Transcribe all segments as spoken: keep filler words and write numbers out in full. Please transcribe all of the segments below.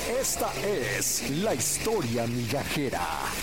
Esta es la historia migajera.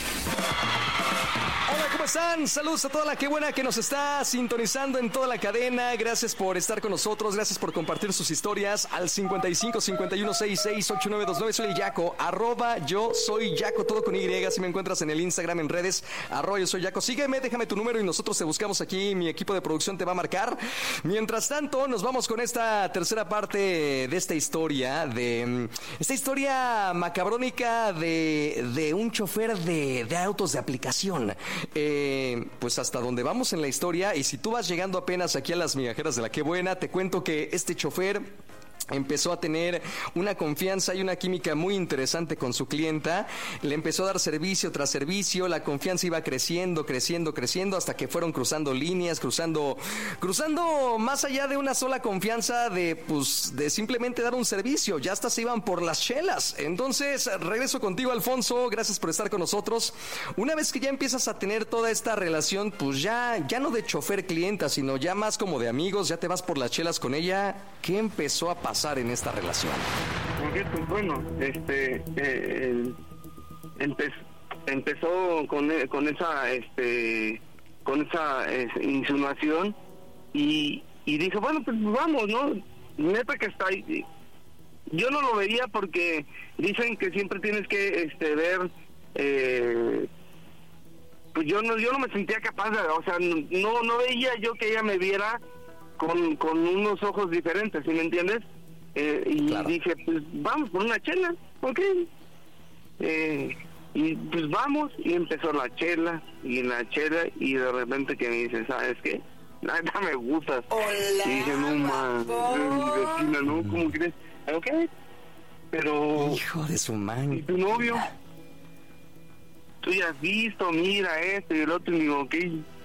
Hola, ¿cómo están? Saludos a toda la que buena que nos está sintonizando en toda la cadena. Gracias por estar con nosotros, gracias por compartir sus historias al cincuenta y cinco, cincuenta y uno, sesenta y seis, ochenta y nueve veintinueve. Soy el Yaco, arroba yo soy Yaco, todo con Y. Si me encuentras en el Instagram, en redes, arroba yo soy Yaco. Sígueme, déjame tu número y nosotros te buscamos aquí. Mi equipo de producción te va a marcar. Mientras tanto, nos vamos con esta tercera parte de esta historia, de esta historia macabrónica de, de un chofer de, de autos de aplicación. Eh, pues hasta donde vamos en la historia, y si tú vas llegando apenas aquí a las migajeras de la que buena, te cuento que este chofer empezó a tener una confianza y una química muy interesante con su clienta. Le empezó a dar servicio tras servicio, la confianza iba creciendo, creciendo, creciendo, hasta que fueron cruzando líneas, cruzando, cruzando más allá de una sola confianza de, pues, de simplemente dar un servicio. Ya hasta se iban por las chelas. Entonces, regreso contigo, Alfonso. Gracias por estar con nosotros. Una vez que ya empiezas a tener toda esta relación, pues ya, ya no de chofer-clienta, sino ya más como de amigos, ya te vas por las chelas con ella. ¿Qué empezó a pasar en esta relación? Porque, pues bueno, este eh, empe- empezó con, con esa este con esa eh, insinuación y, y dije, bueno, pues vamos, ¿no? Neta que está ahí. Yo no lo veía porque dicen que siempre tienes que este ver eh, pues yo no yo no me sentía capaz de, o sea, no no veía yo que ella me viera con, con unos ojos diferentes, ¿sí me entiendes? Eh, y claro. Dije, pues vamos por una chela, ¿ok? Eh, y pues vamos, y empezó la chela, y la chela, y de repente que me dice, ¿sabes qué? Nada, me gustas. Hola, y dije, no, ma, mi vecina, ¿no? ¿Cómo crees? ¿Ok? Pero... Hijo de su man. ¿Y tu novio? Tú ya has visto, mira esto y el otro, y digo, ok.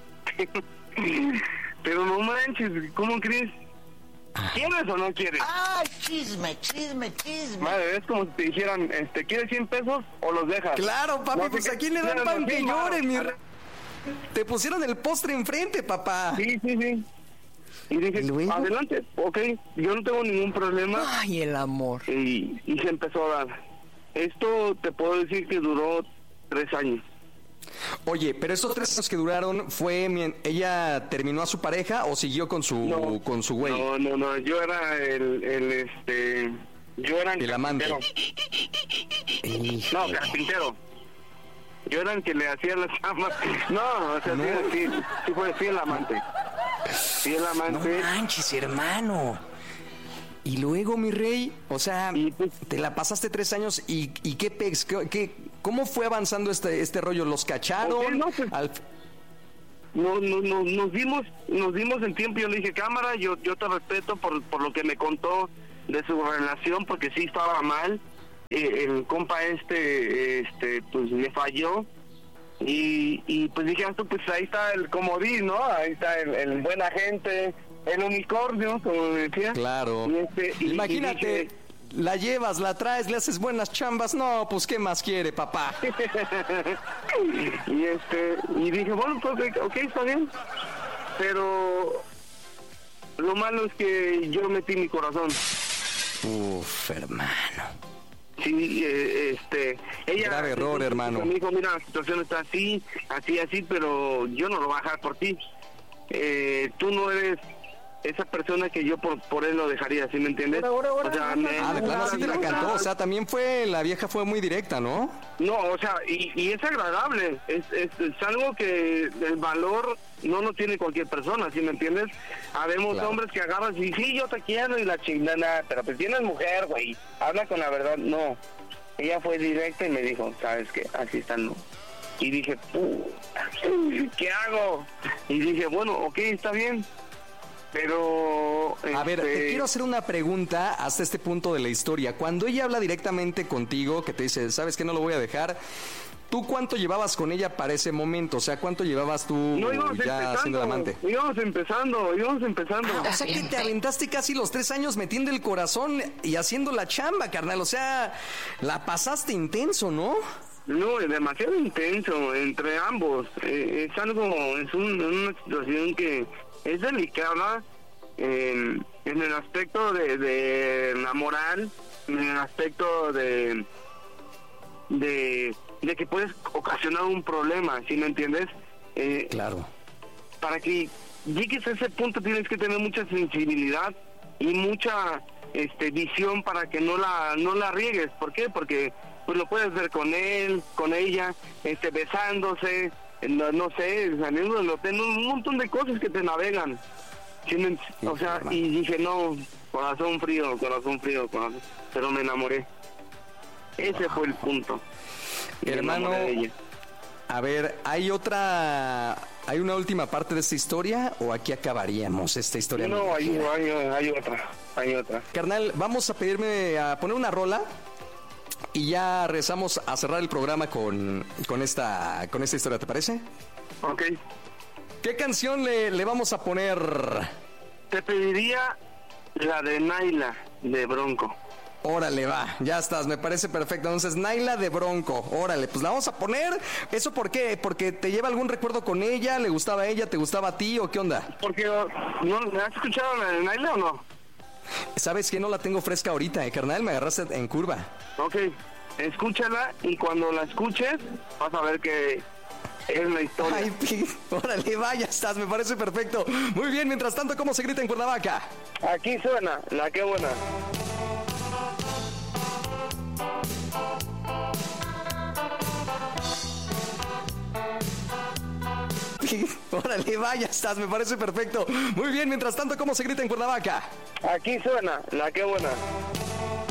Pero no manches, ¿cómo crees? ¿Quieres o no quieres? ¡Ay, chisme, chisme, chisme! Madre, es como si te dijeran, este, ¿quieres cien pesos o los dejas? Claro, papi, no, pues aquí le dan pan que llore, mi re... Te pusieron el postre enfrente, papá. Sí, sí, sí. Y dije, ¿luego? Adelante, ok, yo no tengo ningún problema. Ay, el amor. Y, y se empezó a dar. Esto te puedo decir que duró tres años. Oye, pero esos tres años que duraron, ¿fue ella terminó a su pareja o siguió con su no, con su güey? No, no, no, yo era el, el este, yo era el, el amante. No, carpintero. Yo era el que le hacía las chamas. No, o sea, no. Sí, sí, sí fue, sí el amante. Sí el amante. No manches, hermano. Y luego, mi rey, o sea, pues, te la pasaste tres años y, y qué pex, qué, qué, ¿cómo fue avanzando este este rollo? ¿Los cacharon? Okay, no, pues, al... no, no, no, nos dimos, nos dimos el tiempo. Yo le dije, cámara, yo, yo te respeto por, por lo que me contó de su relación, porque sí estaba mal. Eh, el compa este, este, pues me falló. Y, y pues dije, pues ahí está el comodín, ¿no? Ahí está el, el buen agente. El unicornio, como decía. Claro. Y este, y, imagínate, y dije, la llevas, la traes, le haces buenas chambas. No, pues, ¿qué más quiere, papá? y este, y dije, bueno, pues, ok, está bien. Pero lo malo es que yo metí mi corazón. Uf, hermano. Sí, eh, este, ella... Grave error, hermano. Me dijo, mira, la situación está así, así, así, pero yo no lo voy a dejar por ti. Eh, tú no eres esa persona que yo por por él lo dejaría, ¿sí me entiendes? Ahora, ahora, o sea, me, ah, de plano sí te la cantó, o sea, también fue, la vieja fue muy directa, ¿no? No, o sea, y, y es agradable, es, es, es algo que el valor no lo tiene cualquier persona, ¿sí me entiendes? Habemos claro. hombres que agarran y sí, yo te quiero y la chingada, pero pues tienes mujer, güey, habla con la verdad, no. Ella fue directa y me dijo, ¿sabes qué? Así está, no. Y dije, ¿qué hago? Y dije, bueno, ok, está bien. Pero... A este... ver, te quiero hacer una pregunta hasta este punto de la historia. Cuando ella habla directamente contigo, que te dice, ¿sabes qué? No lo voy a dejar. ¿Tú cuánto llevabas con ella para ese momento? O sea, ¿cuánto llevabas tú no, ya siendo el amante? Íbamos empezando, íbamos empezando. Ah, o sea que te aventaste casi los tres años metiendo el corazón y haciendo la chamba, carnal. O sea, la pasaste intenso, ¿no? No, es demasiado intenso entre ambos. Eh, es algo, es un, una situación que es delicada en, en el aspecto de, de la moral, en el aspecto de, de, de que puedes ocasionar un problema, ¿sí me entiendes? Eh, Claro. Para que llegues a ese punto tienes que tener mucha sensibilidad y mucha este visión para que no la no la riegues. ¿Por qué? Porque pues lo puedes ver con él, con ella, este besándose, no, no sé, saliendo del hotel, un montón de cosas que te navegan. ¿Sí me ent- Sí, o sea, hermano. y dije, no, corazón frío, corazón frío, corazón, pero me enamoré. Ese fue el punto. Me Hermano, enamoré de ella. A ver, ¿hay otra, hay una última parte de esta historia o aquí acabaríamos esta historia? No, hay, hay, hay otra, hay otra. Carnal, vamos a pedirme a poner una rola y ya rezamos a cerrar el programa con, con, esta, con esta historia, ¿te parece? Ok. ¿Qué canción le, le vamos a poner? Te pediría la de Naila, de Bronco. Órale, va, ya estás, me parece perfecto. Entonces, Naila de Bronco, órale, pues la vamos a poner. ¿Eso por qué? ¿Porque te lleva algún recuerdo con ella? ¿Le gustaba a ella? ¿Te gustaba a ti o qué onda? Porque, ¿no ¿me has escuchado la de Naila o no? ¿Sabes que no la tengo fresca ahorita, eh, carnal? Me agarraste en curva. Ok, escúchala y cuando la escuches vas a ver que es la historia. Ay, pi- órale, va, ya estás, me parece perfecto. Muy bien, mientras tanto, ¿cómo se grita en Cuernavaca? Aquí suena, la que buena. Órale, va, ya estás, me parece perfecto. Muy bien, mientras tanto, ¿cómo se grita en Cuernavaca? Aquí suena, la que buena.